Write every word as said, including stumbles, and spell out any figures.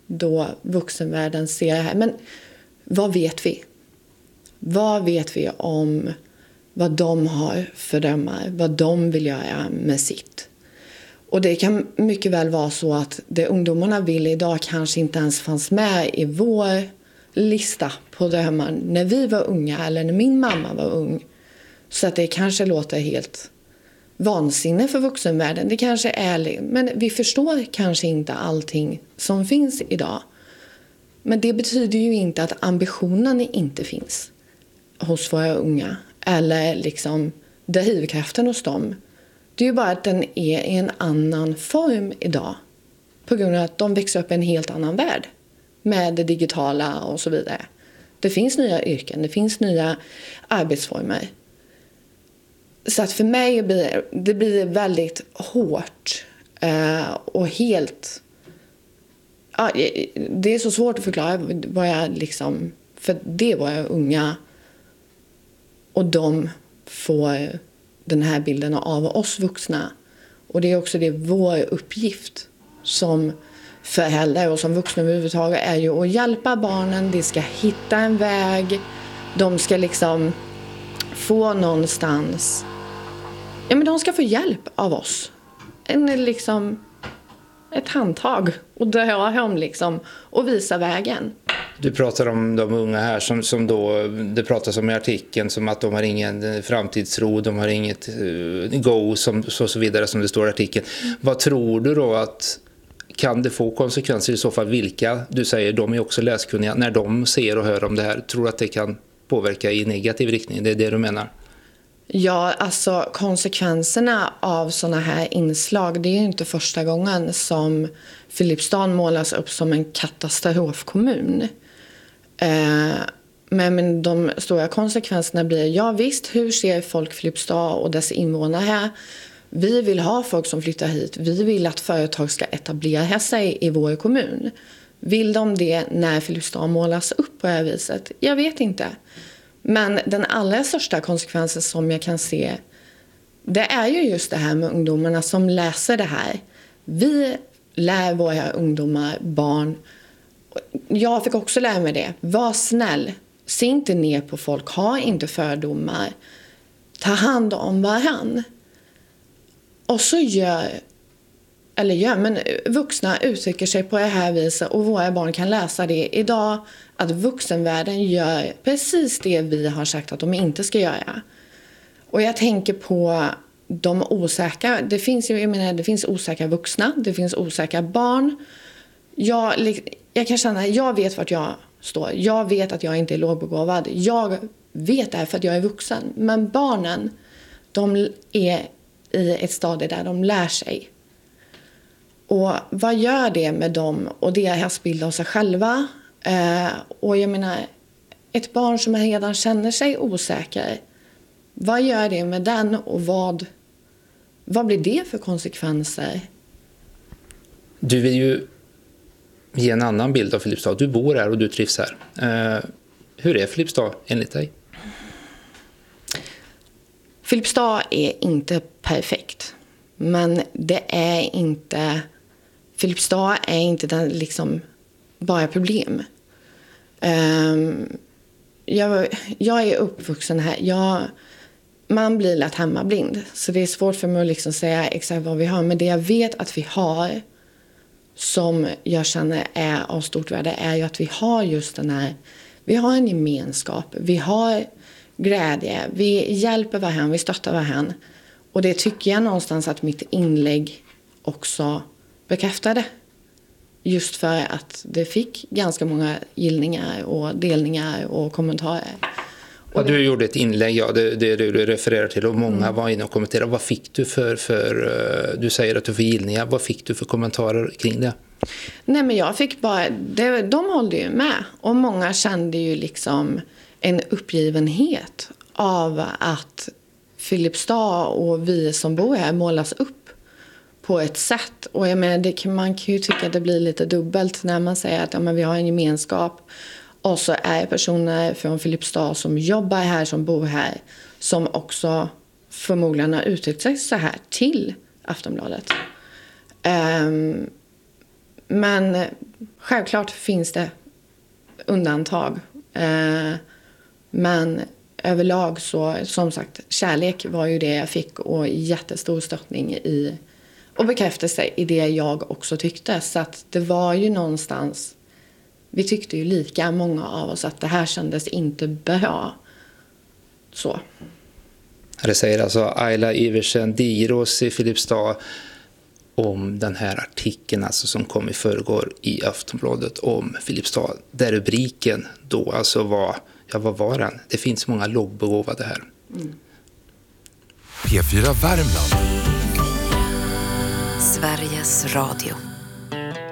då vuxenvärlden ser det här. Men vad vet vi? Vad vet vi om vad de har för drömmar? Vad de vill göra med sitt? Och det kan mycket väl vara så att det ungdomarna vill idag kanske inte ens fanns med i vår lista på drömmar när vi var unga eller när min mamma var ung. Så att det kanske låter helt vansinne för vuxenvärlden. Det kanske är ärligt, men vi förstår kanske inte allting som finns idag. Men det betyder ju inte att ambitionen inte finns hos våra unga eller liksom drivkraften hos dem. Det är ju bara att den är i en annan form idag på grund av att de växer upp i en helt annan värld med det digitala och så vidare. Det finns nya yrken, det finns nya arbetsformer. Så att för mig blir det blir väldigt hårt eh, och helt... Ja, det är så svårt att förklara vad jag liksom... För det var jag unga och de får den här bilden av oss vuxna. Och det är också det vår uppgift som föräldrar och som vuxna överhuvudtaget är ju att hjälpa barnen. De ska hitta en väg. De ska liksom få någonstans... Ja, men de ska få hjälp av oss. En liksom... Ett handtag och dra hem liksom och visa vägen. Du pratar om de unga här som, som då, det pratas om i artikeln som att de har ingen framtidsro, de har inget uh, go som, så, så vidare som det står i artikeln. Mm. Vad tror du då att kan det få konsekvenser i så fall? Vilka, du säger, de är också läskunniga, när de ser och hör om det här, tror du att det kan påverka i negativ riktning? Det är det du menar? Ja, alltså konsekvenserna av såna här inslag, det är ju inte första gången som Filipstad målas upp som en katastrofkommun. Eh, men, men de stora konsekvenserna blir, ja visst, hur ser folk Filipstad och dess invånare här? Vi vill ha folk som flyttar hit. Vi vill att företag ska etablera sig i vår kommun. Vill de det när Filipstad målas upp på det här viset? Jag vet inte. Men den allra största konsekvensen som jag kan se, det är ju just det här med ungdomarna som läser det här. Vi lär våra ungdomar, barn. Jag fick också lära mig det. Var snäll. Se inte ner på folk. Ha inte fördomar. Ta hand om varann. Och så gör, eller gör, men vuxna uttrycker sig på det här viset och våra barn kan läsa det idag. Att vuxenvärlden gör precis det vi har sagt att de inte ska göra. Och jag tänker på de osäkra. Det finns ju, jag menar, det finns osäkra vuxna. Det finns osäkra barn. Jag, jag kan känna, jag vet vart jag står. Jag vet att jag inte är lågbegåvad. Jag vet det för att jag är vuxen. Men barnen, de är i ett stadie där de lär sig. Och vad gör det med dem och deras bild av sig själva? Eh, och jag menar, ett barn som redan känner sig osäker, vad gör det med den och vad, vad blir det för konsekvenser? Du vill ju ge en annan bild av Filipstad. Du bor här och du trivs här. Eh, hur är Filipstad enligt dig? Filipstad är inte perfekt. Men det är inte... Filipstad är inte den liksom bara problem. Um, jag, jag är uppvuxen här. Jag, man blir lätt hemmablind. Så det är svårt för mig att liksom säga exakt vad vi har. Men det jag vet att vi har som jag känner är av stort värde är ju att vi har just den här... Vi har en gemenskap. Vi har glädje. Vi hjälper varandra. Vi stöttar varandra. Och det tycker jag någonstans att mitt inlägg också bekräftade. Just för att det fick ganska många gillningar och delningar och kommentarer. Ja, du gjorde ett inlägg, ja, det, det du refererar till, och många mm. var inne och kommenterade. Vad fick du för, för, du säger att du får gillningar, vad fick du för kommentarer kring det? Nej, men jag fick bara, det, de hållde ju med. Och många kände ju liksom en uppgivenhet av att Filipstad och vi som bor här målas upp på ett sätt. Och jag menar, det, man kan ju tycka att det blir lite dubbelt när man säger att ja, men vi har en gemenskap. Och så är personer från Filipstad som jobbar här, som bor här, som också förmodligen har uttryckt sig så här till Aftonbladet. Um, men självklart finns det undantag. Eh, men överlag så, som sagt, kärlek var ju det jag fick och jättestor stöttning i och bekräftelse i det jag också tyckte. Så att det var ju någonstans, vi tyckte ju lika många av oss att det här kändes inte bra. Så. Det säger alltså Ayla Iversen Digerås i Filipstad om den här artikeln alltså som kom i förrgår i Aftonbladet om Filipstad. Där rubriken då alltså var, ja vad var den? Det finns många lågbegåvade här. Mm. P fyra Värmland. Sveriges Radio.